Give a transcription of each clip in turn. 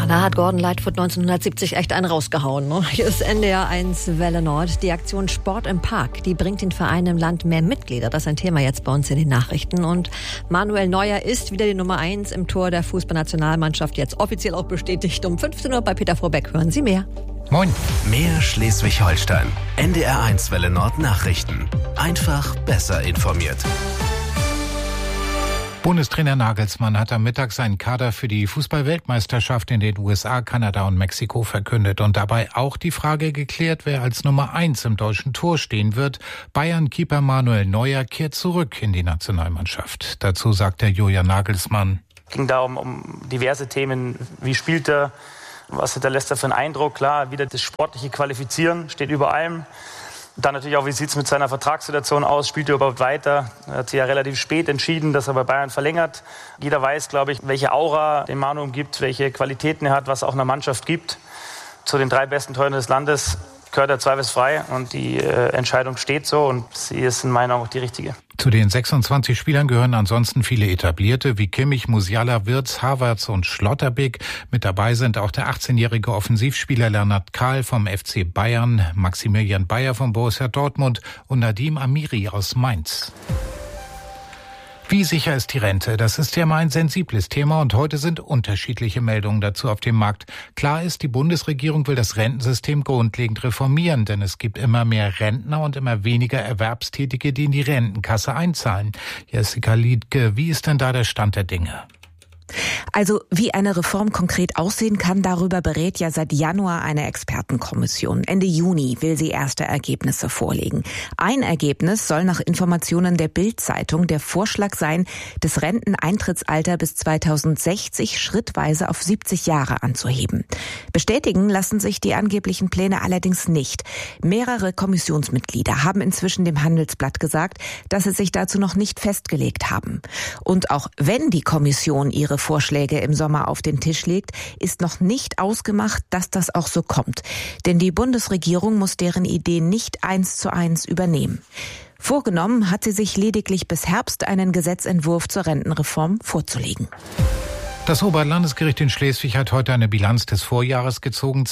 Da hat Gordon Lightfoot 1970 echt einen rausgehauen. Ne? Hier ist NDR 1 Welle Nord. Die Aktion Sport im Park, die bringt den Vereinen im Land mehr Mitglieder. Das ist ein Thema jetzt bei uns in den Nachrichten. Und Manuel Neuer ist wieder die Nummer 1 im Tor der Fußballnationalmannschaft. Jetzt offiziell auch bestätigt. Um 15 Uhr bei Peter Vorbeck. Hören Sie mehr. Moin. Mehr Schleswig-Holstein. NDR 1 Welle Nord Nachrichten. Einfach besser informiert. Bundestrainer Nagelsmann hat am Mittag seinen Kader für die Fußball-Weltmeisterschaft in den USA, Kanada und Mexiko verkündet und dabei auch die Frage geklärt, wer als Nummer 1 im deutschen Tor stehen wird. Bayern-Keeper Manuel Neuer kehrt zurück in die Nationalmannschaft. Dazu sagte Julian Nagelsmann: Es ging da um diverse Themen. Wie spielt er? Was hinterlässt er für einen Eindruck? Klar, wieder das sportliche Qualifizieren steht über allem. Dann natürlich auch, wie sieht es mit seiner Vertragssituation aus? Spielt er überhaupt weiter? Er hat sich ja relativ spät entschieden, dass er bei Bayern verlängert. Jeder weiß, glaube ich, welche Aura den Manu umgibt, welche Qualitäten er hat, was auch einer Mannschaft gibt. Zu den 3 besten Torhütern des Landes gehört er zweifelsfrei und die Entscheidung steht so und sie ist in meiner Meinung auch die richtige. Zu den 26 Spielern gehören ansonsten viele Etablierte wie Kimmich, Musiala, Wirtz, Havertz und Schlotterbeck. Mit dabei sind auch der 18-jährige Offensivspieler Lennart Kahl vom FC Bayern, Maximilian Bayer von Borussia Dortmund und Nadim Amiri aus Mainz. Wie sicher ist die Rente? Das ist ja mal ein sensibles Thema und heute sind unterschiedliche Meldungen dazu auf dem Markt. Klar ist, die Bundesregierung will das Rentensystem grundlegend reformieren, denn es gibt immer mehr Rentner und immer weniger Erwerbstätige, die in die Rentenkasse einzahlen. Jessica Liedke, wie ist denn da der Stand der Dinge? Also wie eine Reform konkret aussehen kann, darüber berät ja seit Januar eine Expertenkommission. Ende Juni will sie erste Ergebnisse vorlegen. Ein Ergebnis soll nach Informationen der Bild-Zeitung der Vorschlag sein, das Renteneintrittsalter bis 2060 schrittweise auf 70 Jahre anzuheben. Bestätigen lassen sich die angeblichen Pläne allerdings nicht. Mehrere Kommissionsmitglieder haben inzwischen dem Handelsblatt gesagt, dass sie sich dazu noch nicht festgelegt haben. Und auch wenn die Kommission ihre Vorschläge im Sommer auf den Tisch legt, ist noch nicht ausgemacht, dass das auch so kommt. Denn die Bundesregierung muss deren Ideen nicht 1:1 übernehmen. Vorgenommen hat sie sich lediglich bis Herbst einen Gesetzentwurf zur Rentenreform vorzulegen. Das Oberlandesgericht in Schleswig hat heute eine Bilanz des Vorjahres gezogen.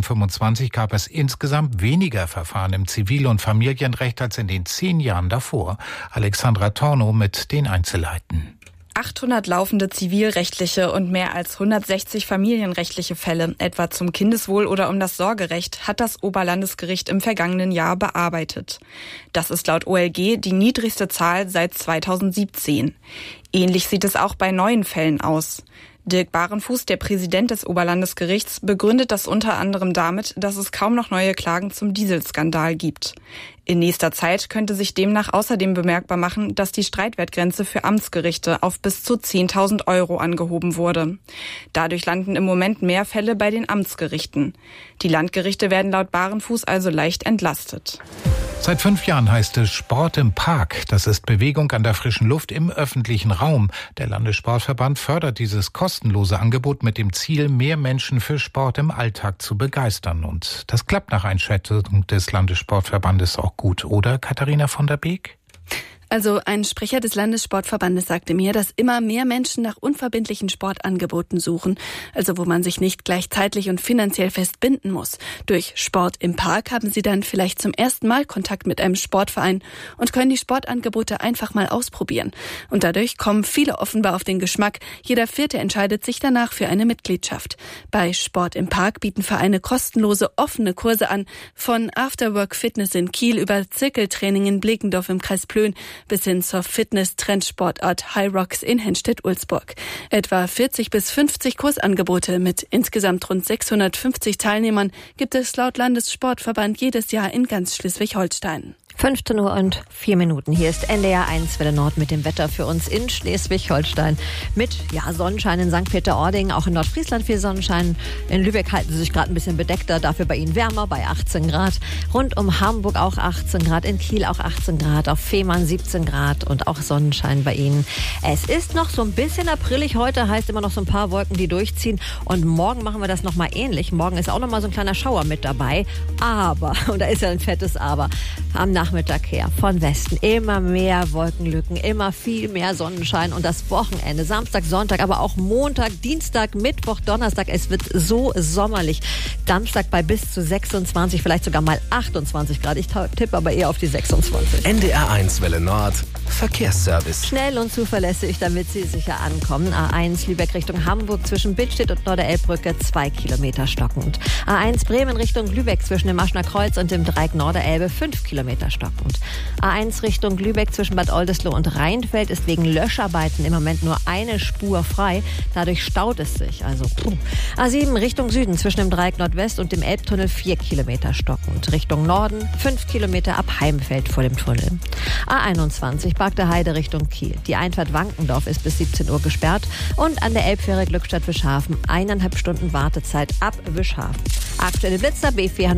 2025 gab es insgesamt weniger Verfahren im Zivil- und Familienrecht als in den 10 Jahren davor. Alexandra Tornow mit den Einzelheiten. 800 laufende zivilrechtliche und mehr als 160 familienrechtliche Fälle, etwa zum Kindeswohl oder um das Sorgerecht, hat das Oberlandesgericht im vergangenen Jahr bearbeitet. Das ist laut OLG die niedrigste Zahl seit 2017. Ähnlich sieht es auch bei neuen Fällen aus. Dirk Barenfuß, der Präsident des Oberlandesgerichts, begründet das unter anderem damit, dass es kaum noch neue Klagen zum Dieselskandal gibt. In nächster Zeit könnte sich demnach außerdem bemerkbar machen, dass die Streitwertgrenze für Amtsgerichte auf bis zu 10.000 € angehoben wurde. Dadurch landen im Moment mehr Fälle bei den Amtsgerichten. Die Landgerichte werden laut Barenfuß also leicht entlastet. Seit 5 Jahren heißt es Sport im Park. Das ist Bewegung an der frischen Luft im öffentlichen Raum. Der Landessportverband fördert dieses kostenlose Angebot mit dem Ziel, mehr Menschen für Sport im Alltag zu begeistern. Und das klappt nach Einschätzung des Landessportverbandes auch gut, oder Katharina von der Beek? Also ein Sprecher des Landessportverbandes sagte mir, dass immer mehr Menschen nach unverbindlichen Sportangeboten suchen, also wo man sich nicht gleich zeitlich und finanziell festbinden muss. Durch Sport im Park haben sie dann vielleicht zum ersten Mal Kontakt mit einem Sportverein und können die Sportangebote einfach mal ausprobieren. Und dadurch kommen viele offenbar auf den Geschmack. Jeder Vierte entscheidet sich danach für eine Mitgliedschaft. Bei Sport im Park bieten Vereine kostenlose, offene Kurse an, von Afterwork Fitness in Kiel über Zirkeltraining in Bлекendorf im Kreis Plön bis hin zur Fitness-Trendsportart High Rocks in Henstedt-Ulzburg. Etwa 40 bis 50 Kursangebote mit insgesamt rund 650 Teilnehmern gibt es laut Landessportverband jedes Jahr in ganz Schleswig-Holstein. 15:04 Uhr. Hier ist NDR 1 Welle Nord mit dem Wetter für uns in Schleswig-Holstein. Mit Sonnenschein in St. Peter-Ording, auch in Nordfriesland viel Sonnenschein. In Lübeck halten sie sich gerade ein bisschen bedeckter, dafür bei ihnen wärmer bei 18 Grad. Rund um Hamburg auch 18 Grad, in Kiel auch 18 Grad, auf Fehmarn 17 Grad und auch Sonnenschein bei ihnen. Es ist noch so ein bisschen aprilig heute, heißt immer noch so ein paar Wolken, die durchziehen. Und morgen machen wir das nochmal ähnlich. Morgen ist auch nochmal so ein kleiner Schauer mit dabei. Aber, und da ist ja ein fettes Aber, am Nachmittag Nachmittag her von Westen immer mehr Wolkenlücken, immer viel mehr Sonnenschein und das Wochenende, Samstag, Sonntag, aber auch Montag, Dienstag, Mittwoch, Donnerstag, es wird so sommerlich. Samstag bei bis zu 26, vielleicht sogar mal 28 Grad. Ich tippe aber eher auf die 26. NDR1 Welle Nord, Verkehrsservice. Schnell und zuverlässig, damit Sie sicher ankommen. A1 Lübeck Richtung Hamburg zwischen Billstedt und Norderelbbrücke 2 Kilometer stockend. A1 Bremen Richtung Lübeck zwischen dem Maschner Kreuz und dem Dreieck Norderelbe 5 Kilometer stockend. A1 Richtung Lübeck zwischen Bad Oldesloe und Rheinfeld ist wegen Löscharbeiten im Moment nur eine Spur frei. Dadurch staut es sich. A7 Richtung Süden zwischen dem Dreieck Nordwest und dem Elbtunnel 4 Kilometer stockend. Richtung Norden 5 Kilometer ab Heimfeld vor dem Tunnel. A21 Barkter Heide Richtung Kiel. Die Einfahrt Wankendorf ist bis 17 Uhr gesperrt und an der Elbfähre Glückstadt Wischhafen 1,5 Stunden Wartezeit ab Wischhafen. Aktuelle Blitzer B4